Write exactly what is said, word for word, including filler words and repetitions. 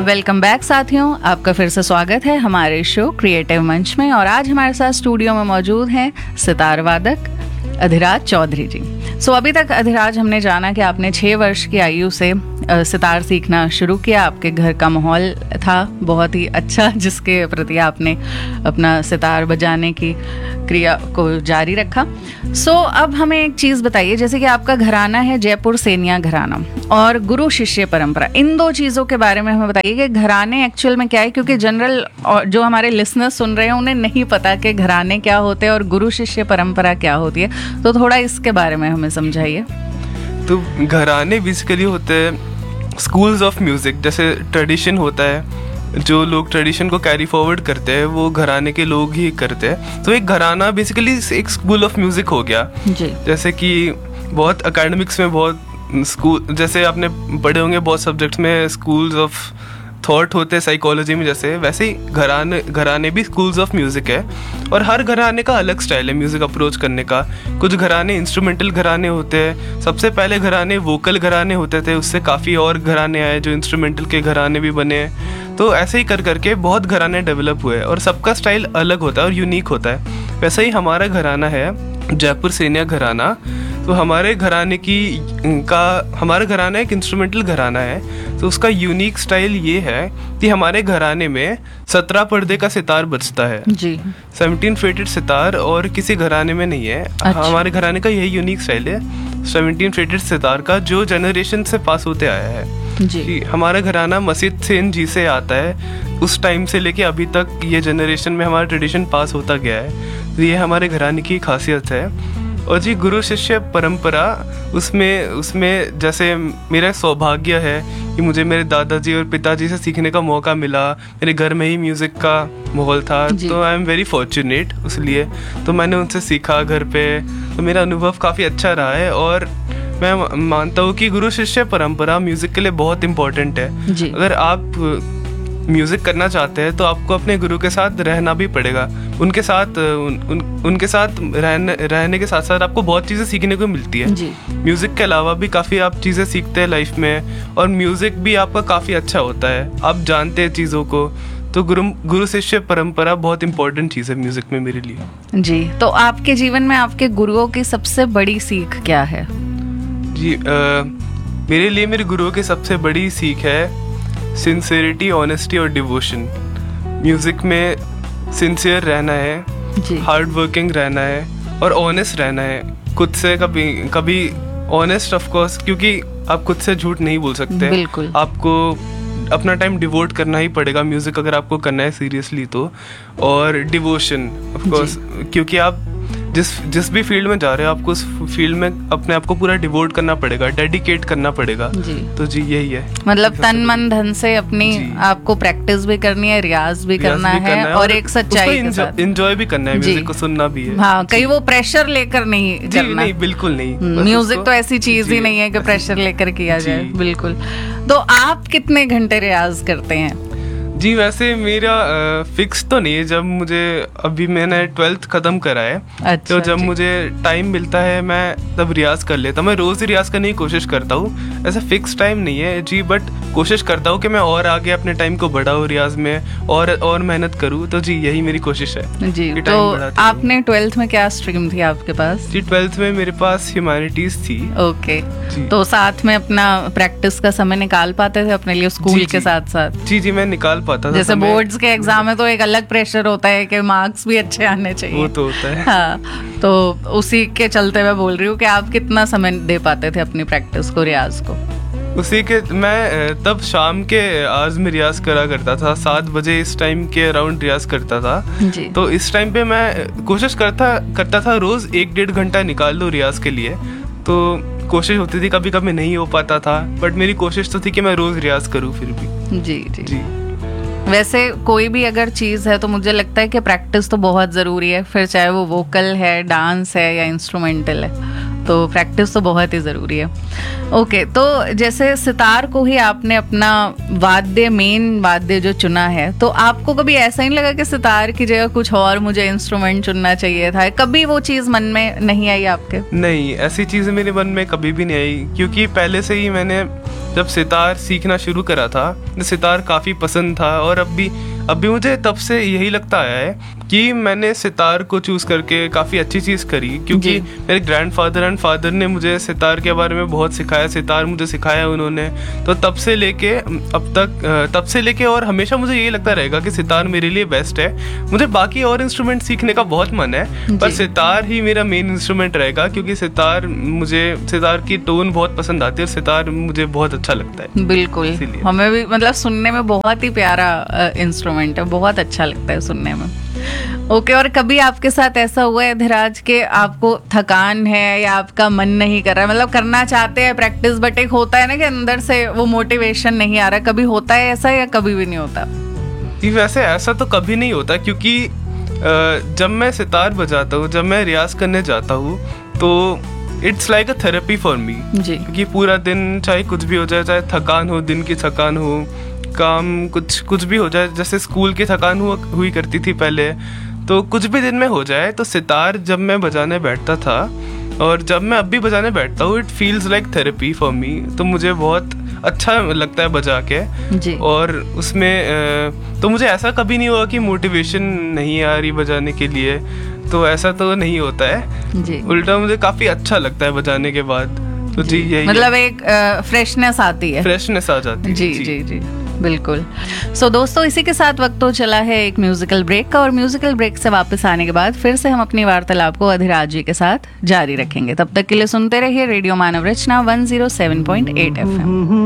Welcome back साथियों, आपका फिर से स्वागत है हमारे शो क्रिएटिव मंच में। और आज हमारे साथ स्टूडियो में मौजूद हैं सितार वादक अधिराज चौधरी जी। सो so, अभी तक अधिराज हमने जाना कि आपने छः वर्ष की आयु से सितार सीखना शुरू किया। आपके घर का माहौल था बहुत ही अच्छा, जिसके प्रति आपने अपना सितार बजाने की क्रिया को जारी रखा। सो so, अब हमें एक चीज़ बताइए, जैसे कि आपका घराना है जयपुर सेनिया घराना और गुरु शिष्य परंपरा, इन दो चीज़ों के बारे में हमें बताइए कि घराने एक्चुअल में क्या है, क्योंकि जनरल जो हमारे लिसनर्स सुन रहे हैं उन्हें नहीं पता कि घराने क्या होते हैं और गुरु शिष्य परंपरा क्या होती है। तो थोड़ा इसके बारे में हमें समझाइए। तो घराने बेसिकली होते हैं स्कूल्स ऑफ म्यूज़िक। जैसे ट्रेडिशन होता है, जो लोग ट्रेडिशन को कैरी फॉरवर्ड करते हैं वो घराने के लोग ही करते हैं। तो एक घराना बेसिकली एक स्कूल ऑफ म्यूज़िक हो गया जी। जैसे कि बहुत एकेडमिक्स में बहुत स्कूल, जैसे आपने पढ़े होंगे बहुत सब्जेक्ट्स में स्कूल्स ऑफ थॉट होते हैं साइकोलॉजी में, जैसे वैसे ही घराने घराने भी स्कूल्स ऑफ म्यूज़िक है। और हर घराने का अलग स्टाइल है म्यूज़िक अप्रोच करने का। कुछ घराने इंस्ट्रूमेंटल घराने होते हैं, सबसे पहले घराने वोकल घराने होते थे, उससे काफ़ी और घराने आए जो इंस्ट्रूमेंटल के घराने भी बने हैं। तो ऐसे ही कर करके बहुत घराने डेवलप हुए और सबका स्टाइल अलग होता है और यूनिक होता है। वैसे ही हमारा घराना है जयपुर सेनिया घराना। तो हमारे घराने की का हमारा घराना एक इंस्ट्रूमेंटल घराना है। तो उसका यूनिक स्टाइल ये है कि हमारे घराने में सत्रह पर्दे का सितार बजता है जी। सेवनटीन फेटेड सितार और किसी घराने में नहीं है। अच्छा। हमारे घराने का यही यूनिक स्टाइल है सेवनटीन फेटेड सितार का, जो जनरेशन से पास होते आया है जी। हमारा घराना मस्जिद सेन जी से आता है, उस टाइम से लेके अभी तक ये जनरेशन में हमारा ट्रेडिशन पास होता गया है। तो ये हमारे घराने की खासियत है। और जी गुरु शिष्य परंपरा, उसमें उसमें जैसे मेरा सौभाग्य है कि मुझे मेरे दादाजी और पिताजी से सीखने का मौका मिला। मेरे घर में ही म्यूज़िक का माहौल था, तो आई एम वेरी फॉर्चुनेट उसलिए। तो मैंने उनसे सीखा घर पे, तो मेरा अनुभव काफ़ी अच्छा रहा है। और मैं मानता हूँ कि गुरु शिष्य परंपरा म्यूज़िक के लिए बहुत इम्पोर्टेंट है। अगर आप म्यूज़िक करना चाहते हैं तो आपको अपने गुरु के साथ रहना भी पड़ेगा। उनके साथ उन, उन, उनके साथ रहने रहने के साथ साथ आपको बहुत चीज़ें सीखने को मिलती है। म्यूज़िक के अलावा भी काफ़ी आप चीज़ें सीखते हैं लाइफ में, और म्यूज़िक भी आपका काफ़ी अच्छा होता है, आप जानते हैं चीज़ों को। तो गुरु गुरु शिष्य परंपरा बहुत इंपॉर्टेंट चीज़ है म्यूज़िक में मेरे लिए जी। तो आपके जीवन में आपके गुरुओं की सबसे बड़ी सीख क्या है जी? आ, मेरे लिए मेरे गुरुओं की सबसे बड़ी सीख है सिंसियरिटी, ऑनेस्टी और डिवोशन। म्यूज़िक में सिंसियर रहना है, हार्ड वर्किंग रहना है और ऑनेस्ट रहना है खुद से। कभी कभी ऑनेस्ट ऑफ कोर्स, क्योंकि आप खुद से झूठ नहीं बोल सकते। आपको अपना टाइम डिवोट करना ही पड़ेगा म्यूज़िक अगर आपको करना है सीरियसली तो। और डिवोशन ऑफ कोर्स, क्योंकि आप जिस जिस भी फील्ड में जा रहे हो आपको उस फील्ड में अपने आप को पूरा डिवोट करना पड़ेगा, डेडिकेट करना पड़ेगा जी। तो जी यही है, मतलब तन मन धन से अपनी आपको प्रैक्टिस भी करनी है, रियाज भी करना है, करना है और, और एक सच्चाई के साथ एंजॉय भी करना है, म्यूजिक को सुनना भी है। हाँ, कहीं वो प्रेशर लेकर नहीं करना। नहीं, बिल्कुल नहीं। म्यूजिक तो ऐसी चीज ही नहीं है कि प्रेशर लेकर किया जाए, बिल्कुल। तो आप कितने घंटे रियाज करते हैं जी? वैसे मेरा फिक्स तो नहीं है। जब मुझे, अभी मैंने ट्वेल्थ ख़त्म करा है, अच्छा, तो जब मुझे टाइम मिलता है मैं तब रियाज़ कर लेता हूँ। मैं रोज़ ही रियाज़ करने की कोशिश करता हूँ, ऐसा फिक्स टाइम नहीं है जी, बट कोशिश करता हूँ कि मैं और आगे अपने टाइम को बढ़ाऊँ रियाज़ में और और मेहनत करूँ। तो जी यही मेरी कोशिश है जी। तो आपने ट्वेल्थ में क्या स्ट्रीम थी आपके पास? जी ट्वेल्थ में मेरे पास ह्यूमैनिटीज़ थी। ओके, तो साथ में अपना प्रैक्टिस का समय निकाल पाते थे अपने लिए स्कूल के साथ साथ? जी जी मैं निकाल पाता था। जैसे बोर्ड्स के एग्जाम में तो एक अलग प्रेशर होता है कि मार्क्स भी अच्छे आने चाहिए, वो तो होता है। हाँ, तो उसी के चलते मैं बोल रही हूँ कि आप कितना समय दे पाते थे अपनी प्रैक्टिस को, रियाज को? उसी के मैं तब शाम के आज में रियाज करा करता था, सात बजे इस टाइम के अराउंड रियाज करता था जी। तो इस टाइम पे मैं कोशिश करता करता था रोज एक डेढ़ घंटा निकाल लूँ रियाज के लिए। तो कोशिश होती थी, कभी कभी नहीं हो पाता था, बट मेरी कोशिश तो थी कि मैं रोज रियाज करूँ फिर भी जी जी, जी। वैसे कोई भी अगर चीज़ है तो मुझे लगता है कि प्रैक्टिस तो बहुत ज़रूरी है, फिर चाहे वो वोकल है, डांस है या इंस्ट्रूमेंटल है, तो प्रैक्टिस तो बहुत ही ज़रूरी है। ओके, तो जैसे सितार को ही आपने अपना वाद्य, मेन वाद्य जो चुना है, तो आपको कभी ऐसा नहीं लगा कि सितार की जगह कुछ और मुझे इंस्ट्रूमेंट चुनना चाहिए था? कभी वो चीज़ मन में नहीं आई आपके? नहीं, ऐसी चीज़ मेरे मन में कभी भी नहीं आई, क्योंकि पहले से ही मैंने जब सितार सीखना शुरू करा था तो सितार काफ़ी पसंद था, और अब भी अब भी मुझे तब से यही लगता आया है कि मैंने सितार को चूज़ करके काफ़ी अच्छी चीज़ करी, क्योंकि मेरे ग्रैंडफादर एंड फादर ने मुझे सितार के बारे में बहुत सिखाया, सितार मुझे सिखाया उन्होंने। तो तब से लेके अब तक तब से लेके और हमेशा मुझे यही लगता रहेगा कि सितार मेरे लिए बेस्ट है। मुझे बाकी और इंस्ट्रूमेंट सीखने का बहुत मन है, पर सितार ही मेरा मेन इंस्ट्रूमेंट रहेगा, क्योंकि सितार मुझे सितार की टोन बहुत पसंद आती है और सितार मुझे बहुत अच्छा लगता है। बिल्कुल, हमें भी मतलब सुनने में बहुत ही प्यारा इंस्ट्रूमेंट है, बहुत अच्छा लगता है सुनने में। ओके, और कभी आपके साथ ऐसा हुआ है धीराज के आपको थकान है या आपका मन नहीं कर रहा है, मतलब करना चाहते हैं प्रैक्टिस, बट एक होता है ना कि अंदर से वो मोटिवेशन नहीं आ रहा, कभी होता है ऐसा या कभी भी नहीं होता? वैसे ऐसा तो कभी नहीं होता, क्योंकि जब मैं सितार बजाता हूँ, जब मैं रियाज करने जाता हूँ, तो it's like a therapy for me. क्योंकि पूरा दिन चाहे कुछ भी हो जाए, चाहे थकान हो, दिन की थकान हो, काम कुछ कुछ भी हो जाए, जैसे स्कूल की थकान हुआ हुई करती थी पहले, तो कुछ भी दिन में हो जाए, तो सितार जब मैं बजाने बैठता था और जब मैं अब भी बजाने बैठता हूँ, it feels like therapy for me. तो मुझे बहुत अच्छा लगता है बजा के जी। और उसमें तो मुझे ऐसा कभी नहीं हुआ कि मोटिवेशन नहीं आ रही बजाने के लिए, तो ऐसा तो नहीं होता है जी। उल्टा मुझे काफ़ी अच्छा लगता है बजाने के बाद। तो जी, जी यही मतलब एक फ्रेशनेस आती है, फ्रेशनेस आ जाती है जी जी जी, जी बिल्कुल। सो so, दोस्तों, इसी के साथ वक्त तो चला है एक म्यूजिकल ब्रेक का, और म्यूजिकल ब्रेक से वापस आने के बाद फिर से हम अपनी वार्तालाप को अधिराज जी के साथ जारी रखेंगे। तब तक के लिए सुनते रहिए रेडियो मानव रचना one zero seven point eight F M.